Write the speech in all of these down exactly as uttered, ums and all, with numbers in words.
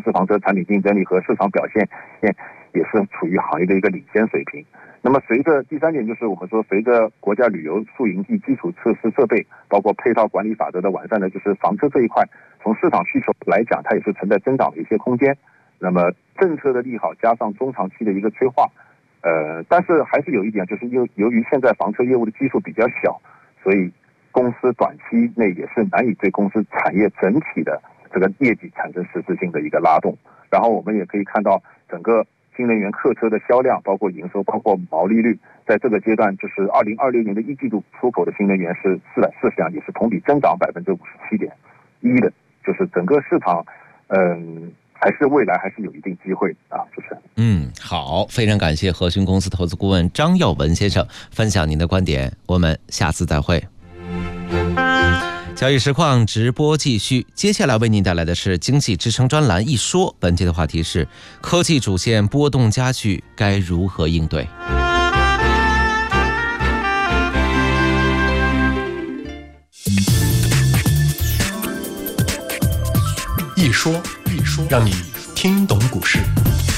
私房车产品竞争力和市场表现也是处于行业的一个领先水平。那么随着第三点就是我们说，随着国家旅游宿营地基础设施设备包括配套管理法则的完善呢，就是房车这一块从市场需求来讲，它也是存在增长的一些空间。那么政策的利好加上中长期的一个催化，呃，但是还是有一点，就是由由于现在房车业务的基数比较小，所以公司短期内也是难以对公司产业整体的这个业绩产生实质性的一个拉动。然后我们也可以看到，整个新能源客车的销量，包括营收，包括毛利率，在这个阶段，就是二零二六年的一季度出口的新能源是四百四十辆，也是同比增长百分之五十七点一的，就是整个市场，嗯。还是未来还是有一定机会啊，主持人。 嗯，好，非常感谢和讯公司投资顾问张耀文先生分享您的观点，我们下次再会。交易实况直播继续，接下来为您带来的是经济之声专栏一说，本期的话题是科技主线波动加剧，该如何应对？ 一说一说，让你听懂股市。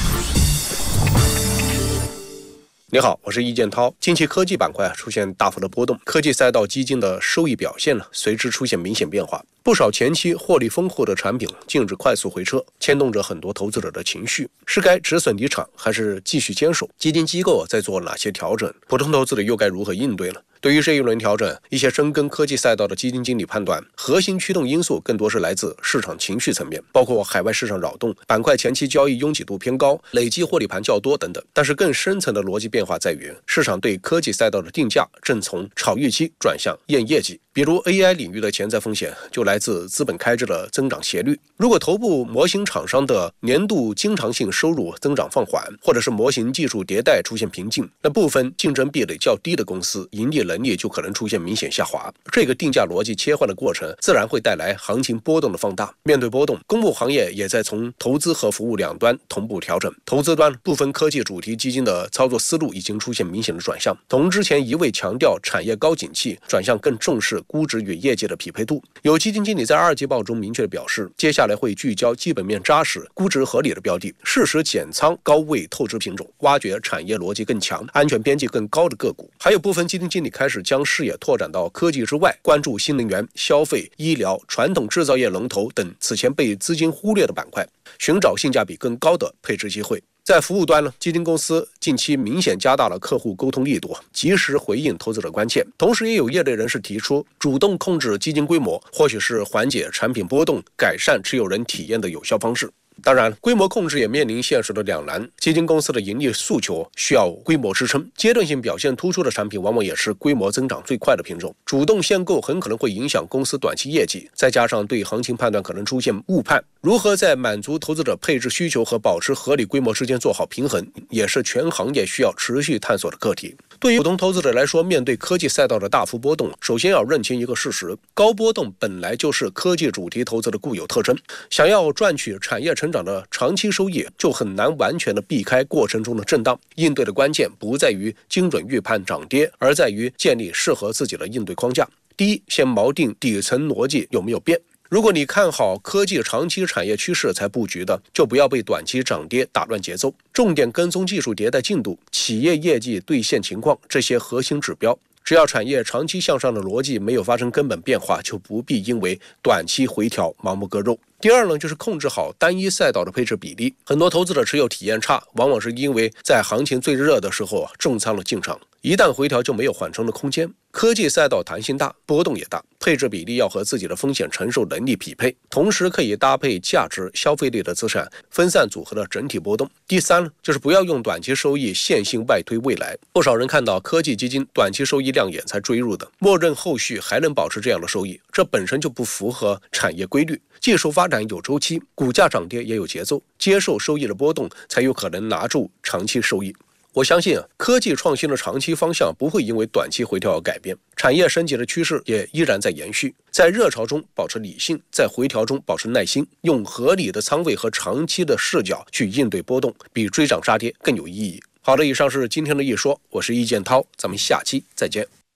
你好，我是易建涛。近期科技板块出现大幅的波动，科技赛道基金的收益表现呢随之出现明显变化。不少前期获利丰厚的产品净值快速回撤，牵动着很多投资者的情绪，是该止损离场还是继续坚守？基金机构在做哪些调整？普通投资者又该如何应对呢？对于这一轮调整，一些深耕科技赛道的基金经理判断，核心驱动因素更多是来自市场情绪层面，包括海外市场扰动、板块前期交易拥挤度偏高、累计获利盘较多等等。但是更深层的逻辑变化在于，市场对科技赛道的定价正从炒预期转向验业绩。比如 A I 领域的潜在风险就来自资本开支的增长斜率。如果头部模型厂商的年度经常性收入增长放缓，或者是模型技术迭代出现瓶颈，那部分竞争壁垒较低的公司盈利能力就可能出现明显下滑。这个定价逻辑切换的过程自然会带来行情波动的放大。面对波动，公募行业也在从投资和服务两端同步调整。投资端部分科技主题基金的操作思路已经出现明显的转向，从之前一味强调产业高景气，转向更重视估值与业绩的匹配度。有基金经理在二季报中明确的表示，接下来会聚焦基本面扎实、估值合理的标的，适时减仓高位透支品种，挖掘产业逻辑更强、安全边际更高的个股。还有部分基金经理开始将视野拓展到科技之外，关注新能源、消费、医疗、传统制造业龙头等此前被资金忽略的板块，寻找性价比更高的配置机会。在服务端呢，基金公司近期明显加大了客户沟通力度，及时回应投资者关切。同时也有业内人士提出，主动控制基金规模或许是缓解产品波动、改善持有人体验的有效方式。当然，规模控制也面临现实的两难，基金公司的盈利诉求需要规模支撑，阶段性表现突出的产品往往也是规模增长最快的品种。主动限购很可能会影响公司短期业绩，再加上对行情判断可能出现误判，如何在满足投资者配置需求和保持合理规模之间做好平衡，也是全行业需要持续探索的课题。对于普通投资者来说，面对科技赛道的大幅波动，首先要认清一个事实，高波动本来就是科技主题投资的固有特征，想要赚取产业成长的长期收益，就很难完全的避开过程中的震荡。应对的关键不在于精准预判涨跌，而在于建立适合自己的应对框架。第一，先锚定底层逻辑有没有变。如果你看好科技长期产业趋势才布局的，就不要被短期涨跌打乱节奏，重点跟踪技术迭代进度、企业业绩兑现情况这些核心指标。只要产业长期向上的逻辑没有发生根本变化，就不必因为短期回调盲目割肉。第二呢，就是控制好单一赛道的配置比例。很多投资者持有体验差，往往是因为在行情最热的时候啊重仓了进场，一旦回调就没有缓冲的空间。科技赛道弹性大，波动也大，配置比例要和自己的风险承受能力匹配，同时可以搭配价值、消费类的资产，分散组合的整体波动。第三呢，就是不要用短期收益线性外推未来。不少人看到科技基金短期收益亮眼才追入的，默认后续还能保持这样的收益，这本身就不符合产业规律。技术发展有周期，股价涨跌也有节奏，接受收益的波动，才有可能拿住长期收益。我相信啊，科技创新的长期方向不会因为短期回调而改变，产业升级的趋势也依然在延续。在热潮中保持理性，在回调中保持耐心，用合理的仓位和长期的视角去应对波动，比追涨杀跌更有意义。好的，以上是今天的一说，我是易建涛，咱们下期再见。